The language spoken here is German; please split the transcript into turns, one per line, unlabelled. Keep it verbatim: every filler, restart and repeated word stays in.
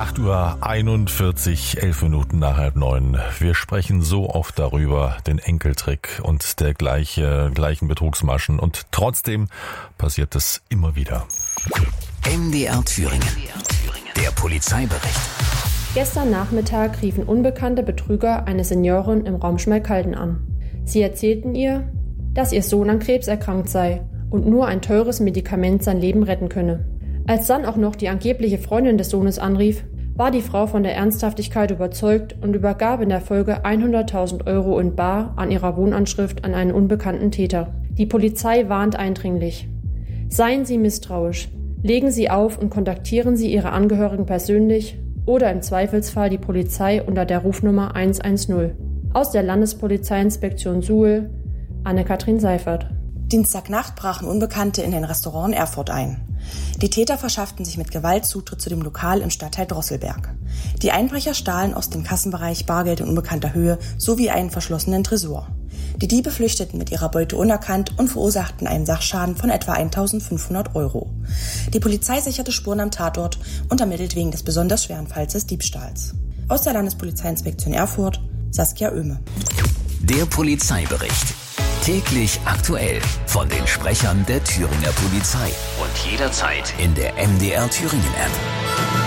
acht Uhr einundvierzig, elf Minuten nach halb neun. Wir sprechen so oft darüber, den Enkeltrick und der gleiche, gleichen Betrugsmaschen. Und trotzdem passiert es immer wieder.
M D R Thüringen. Der Polizeibericht.
Gestern Nachmittag riefen unbekannte Betrüger eine Seniorin im Raum Schmalkalden an. Sie erzählten ihr, dass ihr Sohn an Krebs erkrankt sei und nur ein teures Medikament sein Leben retten könne. Als dann auch noch die angebliche Freundin des Sohnes anrief, war die Frau von der Ernsthaftigkeit überzeugt und übergab in der Folge hunderttausend Euro in bar an ihrer Wohnanschrift an einen unbekannten Täter. Die Polizei warnt eindringlich. Seien Sie misstrauisch. Legen Sie auf und kontaktieren Sie Ihre Angehörigen persönlich oder im Zweifelsfall die Polizei unter der Rufnummer eins eins null. Aus der Landespolizeiinspektion Suhl, Anne-Kathrin Seifert.
Dienstagnacht brachen Unbekannte in ein Restaurant in Erfurt ein. Die Täter verschafften sich mit Gewalt Zutritt zu dem Lokal im Stadtteil Drosselberg. Die Einbrecher stahlen aus dem Kassenbereich Bargeld in unbekannter Höhe sowie einen verschlossenen Tresor. Die Diebe flüchteten mit ihrer Beute unerkannt und verursachten einen Sachschaden von etwa eintausendfünfhundert Euro. Die Polizei sicherte Spuren am Tatort und ermittelt wegen des besonders schweren Falls des Diebstahls. Aus der Landespolizeiinspektion Erfurt, Saskia Oehme.
Der Polizeibericht. Täglich aktuell von den Sprechern der Thüringer Polizei und jederzeit in der M D R Thüringen App.